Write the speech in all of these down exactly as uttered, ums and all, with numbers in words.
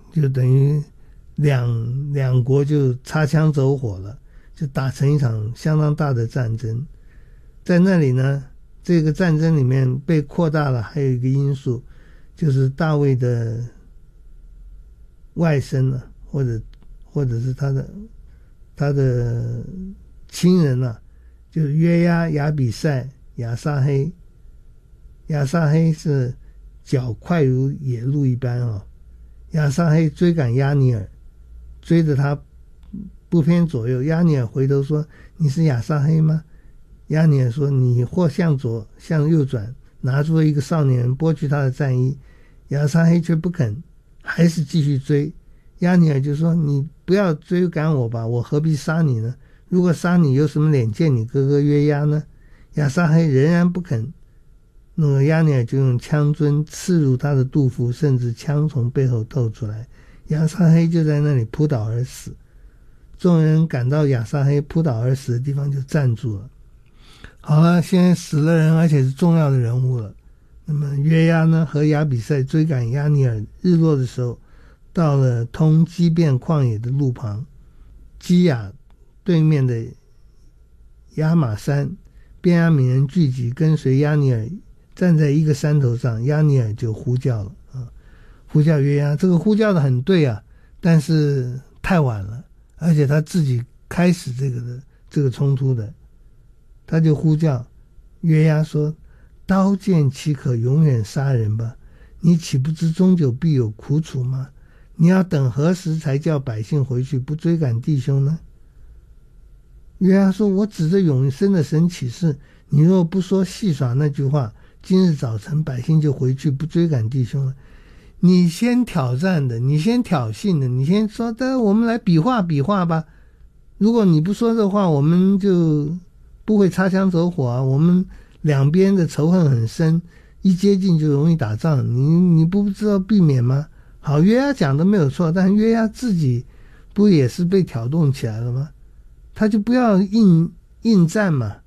就等于两两国就擦枪走火了，就打成一场相当大的战争。在那里呢，这个战争里面被扩大了，还有一个因素就是大卫的外甥啊，或者或者是他的他的亲人啊，就是约押、亚比赛、亚撒黑。亚撒黑是脚快如野鹿一般啊，亚撒黑追赶押尼珥，追着他不偏左右。押尼珥回头说：“你是亚撒黑吗？”押尼珥说：“你或向左向右转。”拿出了一个少年人剥去他的战衣，亚撒黑却不肯，还是继续追。押尼珥就说：“你不要追赶我吧，我何必杀你呢？如果杀你，有什么脸见你哥哥约押呢？”亚撒黑仍然不肯，那个押尼珥就用枪樽刺入他的肚腹，甚至枪从背后透出来，亚撒黑就在那里扑倒而死。众人赶到亚撒黑扑倒而死的地方就站住了。好了，现在死了人，而且是重要的人物了。那么约押呢和亚比赛追赶押尼珥，日落的时候到了通基遍旷野的路旁，基亚对面的亚玛山，便雅悯人聚集跟随押尼珥，站在一个山头上，押尼珥就呼叫了啊，呼叫约押。这个呼叫的很对啊，但是太晚了，而且他自己开始这个的这个冲突的，他就呼叫约押说：“刀剑岂可永远杀人吧？你岂不知终久必有苦楚吗？你要等何时才叫百姓回去，不追赶弟兄呢？”约押说：“我指着永生的神起誓，你若不说戏耍那句话，今日早晨百姓就回去，不追赶弟兄了。你先挑战的，你先挑衅的，你先说的，我们来比划比划吧。如果你不说这话，我们就不会擦枪走火啊。我们两边的仇恨很深，一接近就容易打仗，你你不知道避免吗？”好，约押讲的没有错，但约押自己不也是被挑动起来了吗？他就不要应应战嘛。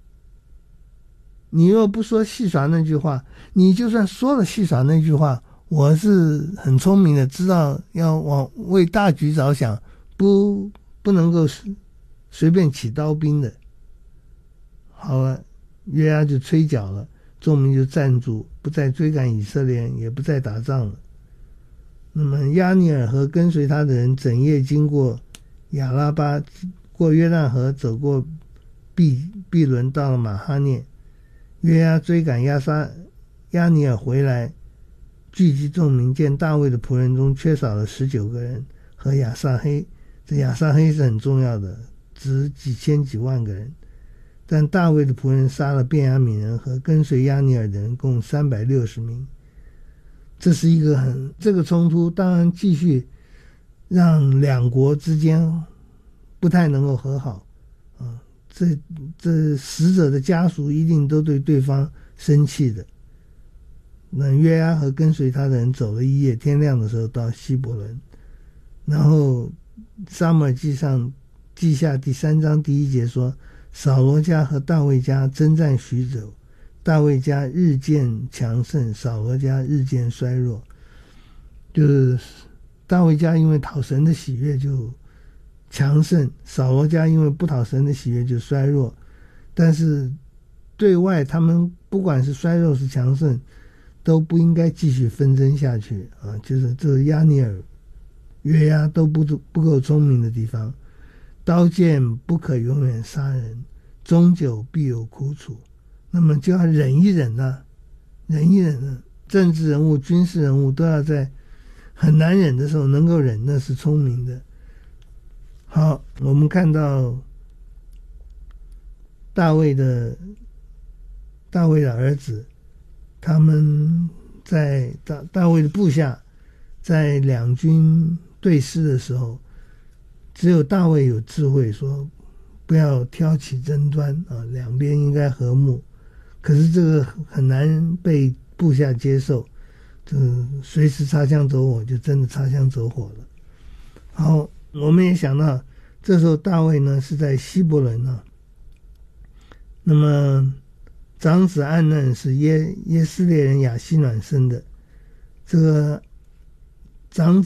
你若不说戏耍那句话，你就算说了戏耍那句话，我是很聪明的，知道要往为大局着想，不不能够随便起刀兵的。好了，约押就吹角了，众民就站住，不再追赶以色列人，也不再打仗了。那么押尼珥和跟随他的人整夜经过亚拉巴，过约旦河，走过毕毕伦，到了马哈念。约押追赶亚撒押尼珥回来，聚集众民，见大卫的仆人中缺少了十九个人和亚撒黑。这亚撒黑是很重要的，值几千几万个人。但大卫的仆人杀了便雅悯人和跟随押尼珥的人共三百六十名。这是一个很这个冲突当然继续让两国之间不太能够和好啊，这这死者的家属一定都对对方生气的。那约押和跟随他的人走了一夜，天亮的时候到希伯伦。然后撒母耳记上记下第三章第一节说，扫罗家和大卫家征战许久，大卫家日渐强盛，扫罗家日渐衰弱。就是大卫家因为讨神的喜悦就强盛，扫罗家因为不讨神的喜悦就衰弱。但是对外他们不管是衰弱是强盛，都不应该继续纷争下去啊！就是这押尼珥、约押都不不够聪明的地方。刀剑不可永远杀人，终久必有苦楚。那么就要忍一忍啊，忍一忍啊！政治人物、军事人物都要在很难忍的时候能够忍，那是聪明的。好，我们看到大卫的大卫的儿子，他们在大大卫的部下在两军对视的时候，只有大卫有智慧，说不要挑起争端啊，两边应该和睦。可是这个很难被部下接受，这随时擦枪走火，就真的擦枪走火了。好，我们也想到这时候大卫呢是在希伯伦呢、啊，那么长子暗嫩是耶耶斯列人亚希暖生的，这个长